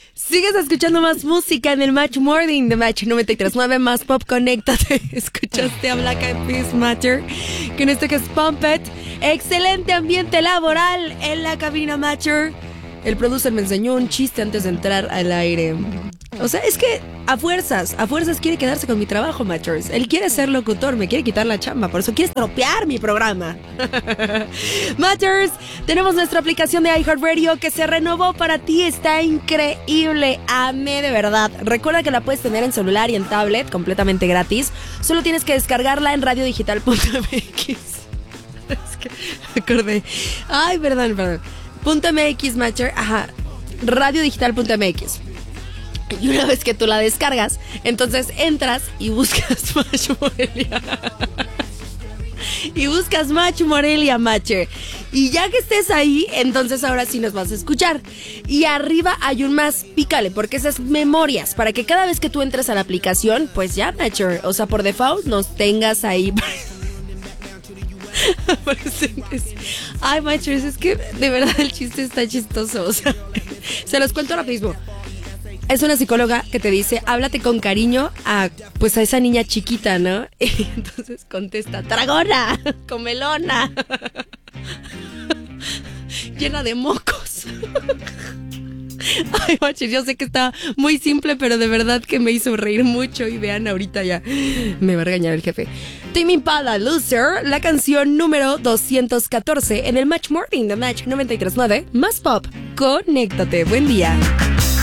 Sigues escuchando más música en el Match Morning de Match 93.9, más pop, conéctate. Escuchaste a Black Eyed Peas, Matter, con esto que es Pump It. Excelente ambiente laboral en la cabina, Matcher. El producer me enseñó un chiste antes de entrar al aire. O sea, es que a fuerzas quiere quedarse con mi trabajo, Matchers. Él quiere ser locutor, me quiere quitar la chamba, por eso quiere estropear mi programa. Matchers, tenemos nuestra aplicación de iHeartRadio que se renovó para ti, está increíble, amé de verdad. Recuerda que la puedes tener en celular y en tablet, completamente gratis. Solo tienes que descargarla en radiodigital.mx. Es que me acordé. Ay, perdón. .mx, Matcher, radiodigital.mx. Y una vez que tú la descargas, entonces entras y buscas Match Morelia. Y buscas Match Morelia, Matcher. Y ya que estés ahí, entonces ahora sí nos vas a escuchar. Y arriba hay un más, pícale, porque esas memorias, para que cada vez que tú entres a la aplicación, pues ya, Matcher, o sea, por default nos tengas ahí. Ay, Matchers, es que de verdad el chiste está chistoso. O sea, se los cuento rapidísimo. Es una psicóloga que te dice, háblate con cariño a esa niña chiquita, ¿no? Y entonces contesta, tragona, comelona, llena de mocos. Ay, Matcher, yo sé que está muy simple, pero de verdad que me hizo reír mucho. Y vean, ahorita ya me va a regañar el jefe. Tame Impala, Loser, la canción número 214 en el Match Morning de Match 93.9, más pop. Conéctate, buen día.